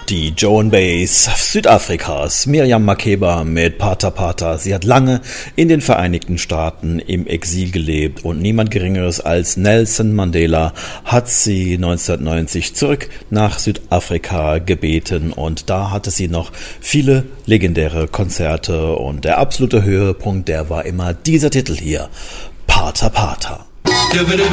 Die Joan Baez Südafrikas, Miriam Makeba mit Pata Pata. Sie hat lange in den Vereinigten Staaten im Exil gelebt und niemand Geringeres als Nelson Mandela hat sie 1990 zurück nach Südafrika gebeten und da hatte sie noch viele legendäre Konzerte und der absolute Höhepunkt, der war immer dieser Titel hier, Pata Pata.